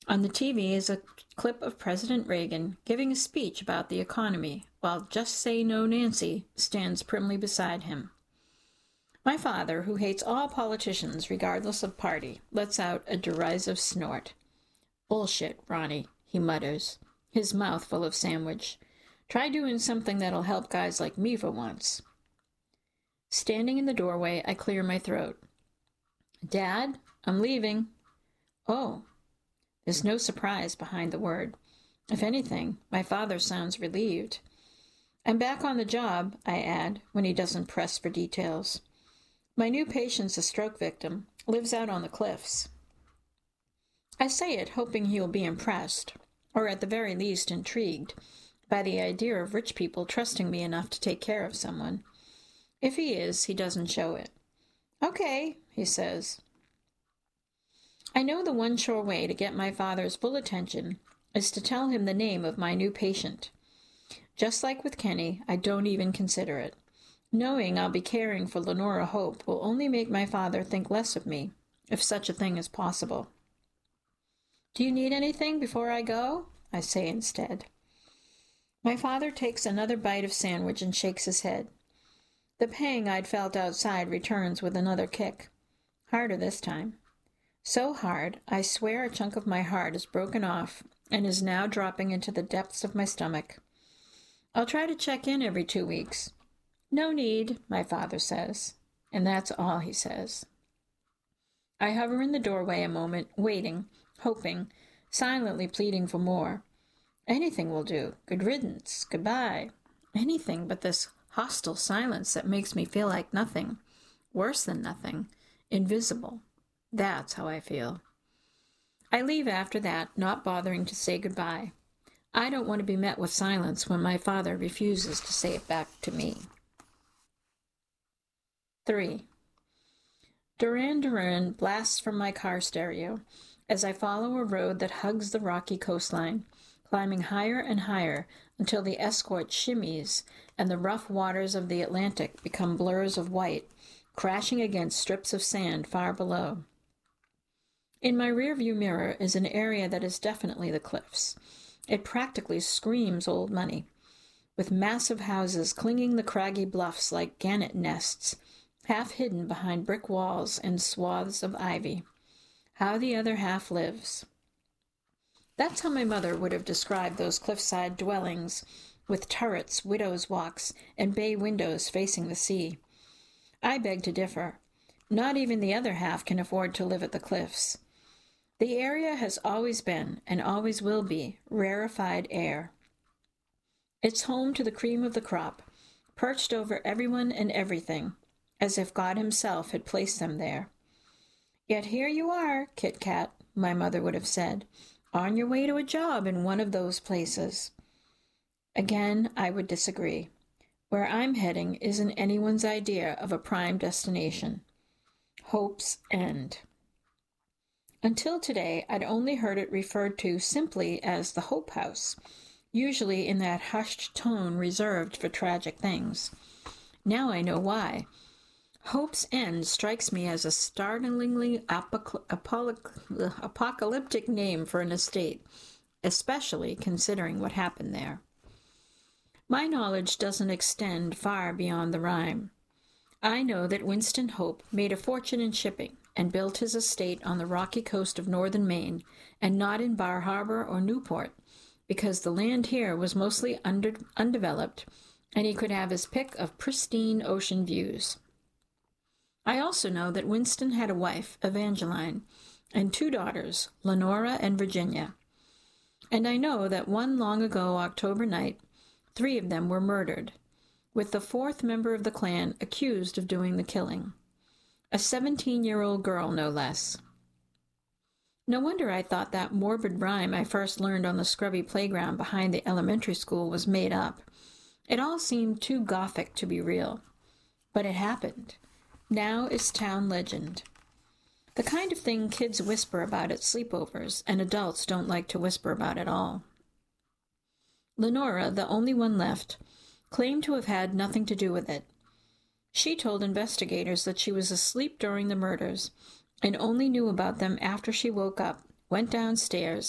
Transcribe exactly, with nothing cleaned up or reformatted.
On the T V is a clip of President Reagan giving a speech about the economy, while Just Say No Nancy stands primly beside him. My father, who hates all politicians regardless of party, lets out a derisive snort. "Bullshit, Ronnie," he mutters, his mouth full of sandwich. "Try doing something that'll help guys like me for once." Standing in the doorway, I clear my throat. "Dad, I'm leaving." "Oh." There's no surprise behind the word. If anything, my father sounds relieved. "I'm back on the job," I add, when he doesn't press for details. "My new patient's a stroke victim, lives out on the cliffs." I say it hoping he'll be impressed, or at the very least intrigued, by the idea of rich people trusting me enough to take care of someone. If he is, he doesn't show it. "Okay," he says. I know the one sure way to get my father's full attention is to tell him the name of my new patient. Just like with Kenny, I don't even consider it. Knowing I'll be caring for Lenora Hope will only make my father think less of me, if such a thing is possible. "Do you need anything before I go?" I say instead. My father takes another bite of sandwich and shakes his head. The pang I'd felt outside returns with another kick. Harder this time. So hard, I swear a chunk of my heart is broken off and is now dropping into the depths of my stomach. I'll try to check in every two weeks. "No need," my father says, and that's all he says. I hover in the doorway a moment, waiting, hoping, silently pleading for more. Anything will do. Good riddance. Goodbye. Anything but this hostile silence that makes me feel like nothing, worse than nothing, invisible. That's how I feel. I leave after that, not bothering to say goodbye. I don't want to be met with silence when my father refuses to say it back to me. Three. Duran Duran blasts from my car stereo as I follow a road that hugs the rocky coastline, climbing higher and higher until the escort shimmies and the rough waters of the Atlantic become blurs of white, crashing against strips of sand far below. In my rearview mirror is an area that is definitely the cliffs. It practically screams old money, with massive houses clinging the craggy bluffs like gannet nests, half hidden behind brick walls and swaths of ivy. How the other half lives. That's how my mother would have described those cliffside dwellings, with turrets, widows' walks, and bay windows facing the sea. I beg to differ. Not even the other half can afford to live at the cliffs. The area has always been, and always will be, rarefied air. It's home to the cream of the crop, perched over everyone and everything, as if God himself had placed them there. Yet here you are, Kit Kat, my mother would have said, on your way to a job in one of those places. Again, I would disagree. Where I'm heading isn't anyone's idea of a prime destination. Hope's End. Until today, I'd only heard it referred to simply as the Hope House, usually in that hushed tone reserved for tragic things. Now I know why. Hope's End strikes me as a startlingly apoc- apoc- apocalyptic name for an estate, especially considering what happened there. My knowledge doesn't extend far beyond the rhyme. I know that Winston Hope made a fortune in shipping and built his estate on the rocky coast of northern Maine and not in Bar Harbor or Newport, because the land here was mostly under, undeveloped and he could have his pick of pristine ocean views. I also know that Winston had a wife, Evangeline, and two daughters, Lenora and Virginia. And I know that one long ago October night, three of them were murdered, with the fourth member of the clan accused of doing the killing. A seventeen-year-old girl, no less. No wonder I thought that morbid rhyme I first learned on the scrubby playground behind the elementary school was made up. It all seemed too gothic to be real. But it happened. Now it's town legend. The kind of thing kids whisper about at sleepovers, and adults don't like to whisper about at all. Lenora, the only one left, claimed to have had nothing to do with it. She told investigators that she was asleep during the murders and only knew about them after she woke up, went downstairs,